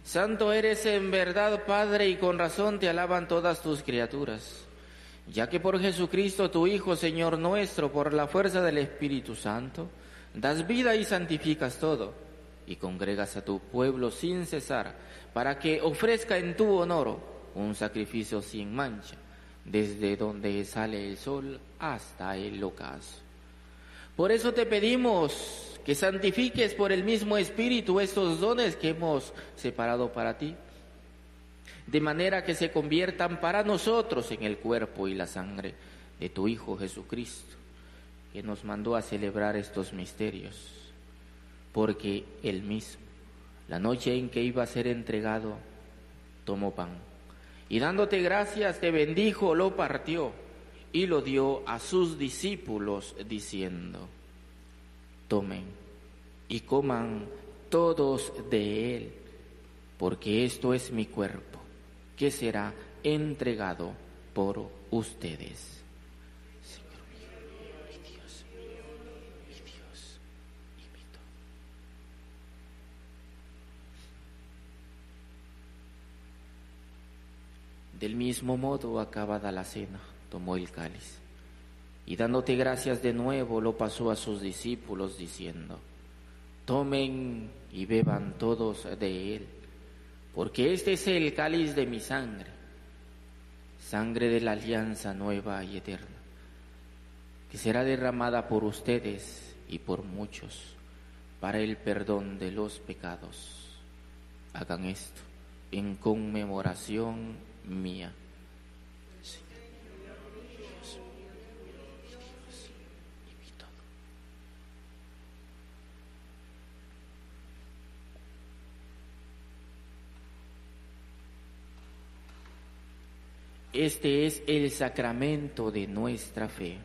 Santo eres en verdad, Padre, y con razón te alaban todas tus criaturas, ya que por Jesucristo tu Hijo, Señor nuestro, por la fuerza del Espíritu Santo, das vida y santificas todo, y congregas a tu pueblo sin cesar, para que ofrezca en tu honor un sacrificio sin mancha, desde donde sale el sol hasta el ocaso. Por eso te pedimos que santifiques por el mismo Espíritu estos dones que hemos separado para ti, de manera que se conviertan para nosotros en el cuerpo y la sangre de tu Hijo Jesucristo, que nos mandó a celebrar estos misterios, porque Él mismo, la noche en que iba a ser entregado, tomó pan, y dándote gracias te bendijo, lo partió, y lo dio a sus discípulos, diciendo: tomen y coman todos de él, porque esto es mi cuerpo, que será entregado por ustedes. Señor mío, mi Dios mío, mi Dios y mi todo. Del mismo modo, acabada la cena, tomó el cáliz, y dándote gracias de nuevo, lo pasó a sus discípulos, diciendo: tomen y beban todos de él, porque este es el cáliz de mi sangre, sangre de la alianza nueva y eterna, que será derramada por ustedes y por muchos para el perdón de los pecados. Hagan esto en conmemoración mía. Este es el sacramento de nuestra fe.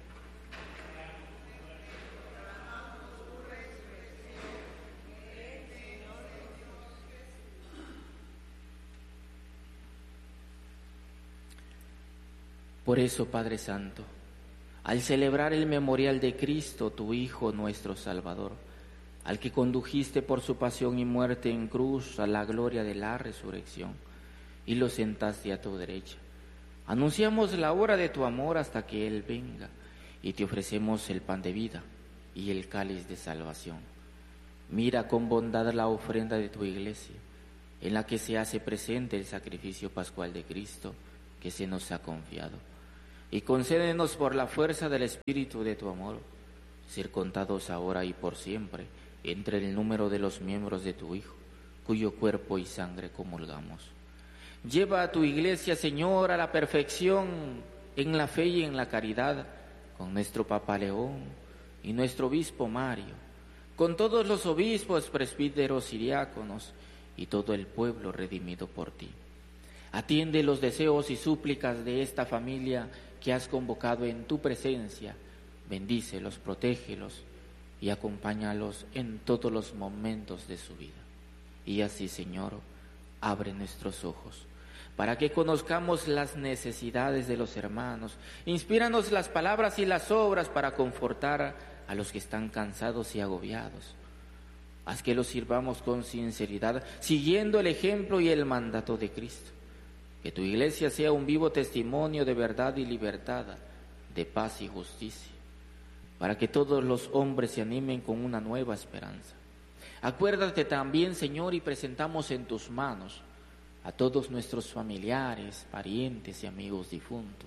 Por eso, Padre Santo, al celebrar el memorial de Cristo, tu Hijo, nuestro Salvador, al que condujiste por su pasión y muerte en cruz a la gloria de la resurrección, y lo sentaste a tu derecha, anunciamos la hora de tu amor hasta que Él venga, y te ofrecemos el pan de vida y el cáliz de salvación. Mira con bondad la ofrenda de tu iglesia, en la que se hace presente el sacrificio pascual de Cristo que se nos ha confiado. Y concédenos por la fuerza del Espíritu de tu amor, ser contados ahora y por siempre entre el número de los miembros de tu Hijo, cuyo cuerpo y sangre comulgamos. Lleva a tu iglesia, Señor, a la perfección en la fe y en la caridad, con nuestro Papa León y nuestro Obispo Mario, con todos los obispos, presbíteros y diáconos, y todo el pueblo redimido por ti. Atiende los deseos y súplicas de esta familia que has convocado en tu presencia. Bendícelos, protégelos y acompáñalos en todos los momentos de su vida. Y así, Señor, abre nuestros ojos para que conozcamos las necesidades de los hermanos. Inspíranos las palabras y las obras para confortar a los que están cansados y agobiados. Haz que los sirvamos con sinceridad, siguiendo el ejemplo y el mandato de Cristo. Que tu iglesia sea un vivo testimonio de verdad y libertad, de paz y justicia, para que todos los hombres se animen con una nueva esperanza. Acuérdate también, Señor, y presentamos en tus manos a todos nuestros familiares, parientes y amigos difuntos.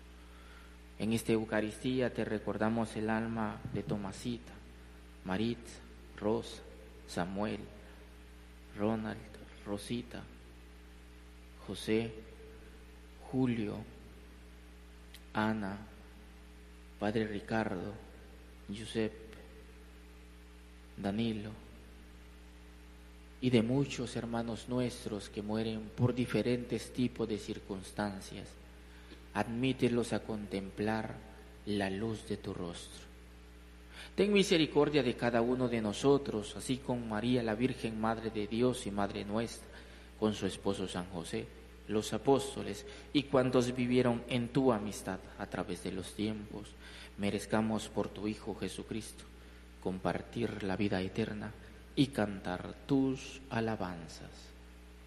En esta Eucaristía te recordamos el alma de Tomasita, Marit, Rosa, Samuel, Ronald, Rosita, José, Julio, Ana, Padre Ricardo, Giuseppe, Danilo, y de muchos hermanos nuestros que mueren por diferentes tipos de circunstancias. Admítelos a contemplar la luz de tu rostro. Ten misericordia de cada uno de nosotros, así como María, la Virgen Madre de Dios y Madre nuestra, con su esposo San José, los apóstoles y cuantos vivieron en tu amistad a través de los tiempos. Merezcamos por tu Hijo Jesucristo compartir la vida eterna y cantar tus alabanzas.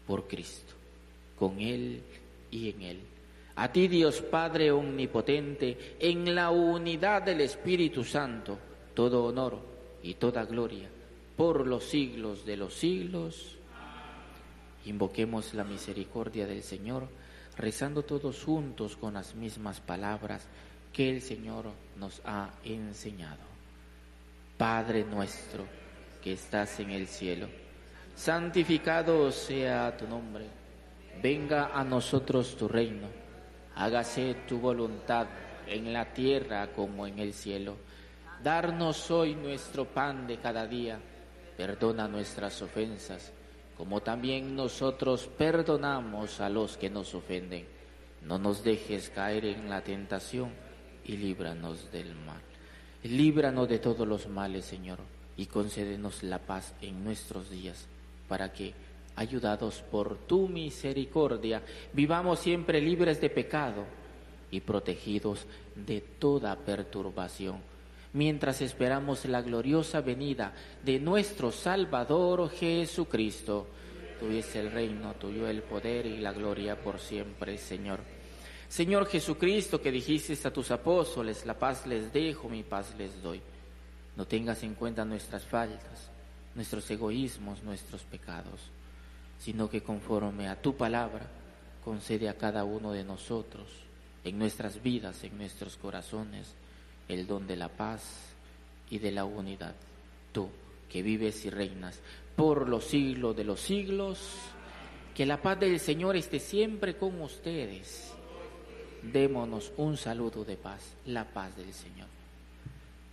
por Cristo, con Él y en Él. A ti, Dios Padre omnipotente, en la unidad del Espíritu Santo, todo honor y toda gloria, por los siglos de los siglos. Invoquemos la misericordia del Señor, rezando todos juntos con las mismas palabras que el Señor nos ha enseñado. Padre nuestro, que estás en el cielo, santificado sea tu nombre. Venga a nosotros tu reino. Hágase tu voluntad en la tierra como en el cielo. Darnos hoy nuestro pan de cada día. Perdona nuestras ofensas, como también nosotros perdonamos a los que nos ofenden. No nos dejes caer en la tentación y líbranos del mal. Líbranos de todos los males, Señor, y concédenos la paz en nuestros días, para que, ayudados por tu misericordia, vivamos siempre libres de pecado y protegidos de toda perturbación, mientras esperamos la gloriosa venida de nuestro Salvador Jesucristo. Tuyo es el reino, tuyo el poder y la gloria por siempre, Señor. Señor Jesucristo, que dijiste a tus apóstoles, la paz les dejo, mi paz les doy. No tengas en cuenta nuestras faltas, nuestros egoísmos, nuestros pecados, sino que conforme a tu palabra, concede a cada uno de nosotros, en nuestras vidas, en nuestros corazones, el don de la paz y de la unidad. Tú, que vives y reinas por los siglos de los siglos, que la paz del Señor esté siempre con ustedes. Démonos un saludo de paz, la paz del Señor.